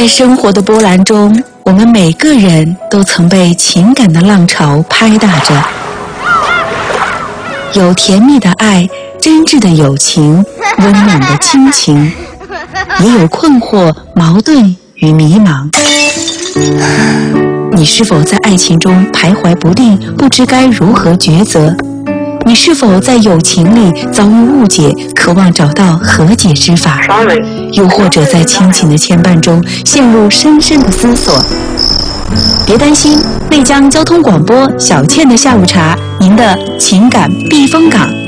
在生活的波澜中，我们每个人都曾被情感的浪潮拍打着，有甜蜜的爱，真挚的友情，温暖的亲情，也有困惑、矛盾与迷茫。你是否在爱情中徘徊不定，不知该如何抉择？你是否在友情里遭遇误解，渴望找到和解之法？又或者在亲情的牵绊中陷入深深的思索？别担心，内江交通广播小倩的下午茶，您的情感避风港。